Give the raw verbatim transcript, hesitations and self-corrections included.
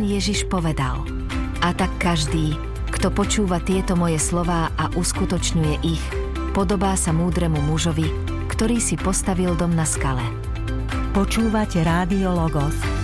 Pán Ježiš povedal: A tak každý, kto počúva tieto moje slová a uskutočňuje ich, podobá sa múdremu mužovi, ktorý si postavil dom na skale. Počúvate Rádio Logos.